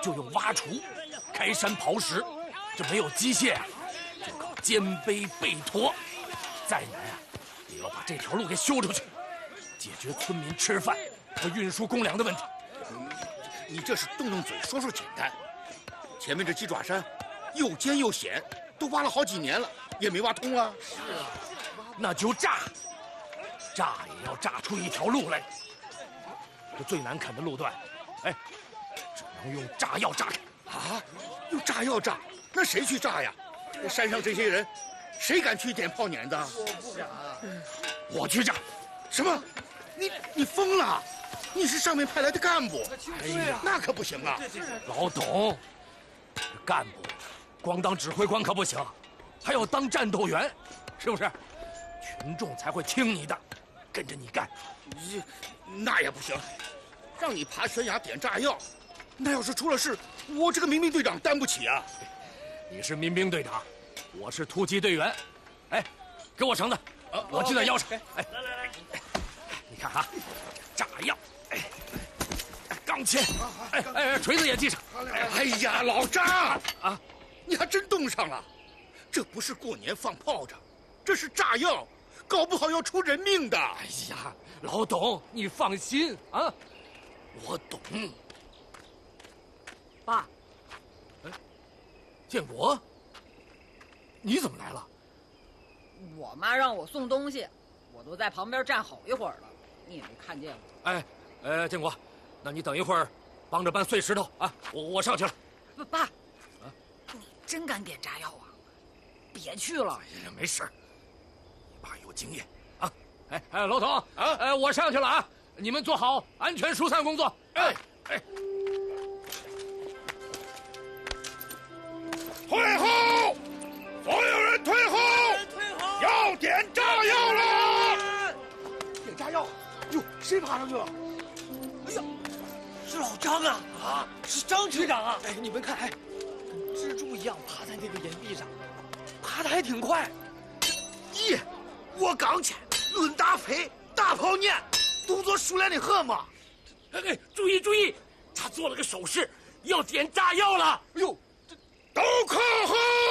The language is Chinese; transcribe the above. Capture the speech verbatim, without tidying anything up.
就用挖锄，开山刨石。这没有机械啊，就靠肩背背驮。再难啊，也要把这条路给修出去，解决村民吃饭和运输公粮的问题。 你这是动动嘴说说简单，前面这鸡爪山又尖又险，都挖了好几年了，也没挖通啊。 是啊，那就炸，炸也要炸出一条路来。这最难啃的路段，哎，只能用炸药炸开。 啊，用炸药炸？那谁去炸呀？山上这些人，谁敢去点炮碾子？ 我不敢。 我去炸。 什么？你你疯了？你是上面派来的干部？ 哎呀， 那可不行啊！ 老董，这干部光当指挥官可不行，还要当战斗员，是不是？群众才会听你的，跟着你干。 你那也不行，让你爬悬崖点炸药，那要是出了事，我这个民兵队长担不起啊！ 你是民兵队长，我是突击队员。哎，给我绳子，我系在腰上。哎，来来来，你看啊，炸药，哎，钢钎，哎哎，锤子也系上。 哎呀，老张啊，你还真动上了！这不是过年放炮仗，这是炸药，搞不好要出人命的。 哎呀，老董，你放心啊，我懂。 爸， 哎，建国，你怎么来了？ 我妈让我送东西，我都在旁边站好一会儿了，你也没看见我。 哎，呃，建国，那你等一会儿，帮着搬碎石头啊，我我上去了。 不，爸，啊，你真敢点炸药啊？别去了。 哎呀，没事，你爸有经验啊。哎哎，老董啊， 哎，我上去了啊，你们做好安全疏散工作。哎哎。 退后！所有人退后！ 退后！ 要点炸药了！ 点炸药！哟，谁爬上去了？哎呀，是老张啊！啊，是张局长啊！哎，你们看，哎，跟蜘蛛一样爬在那个岩壁上，爬得还挺快。 咦，我刚去论大飞大炮念，动作熟练的很嘛。 哎哎，注意注意，他做了个手势，要点炸药了。 哎呦，都靠后！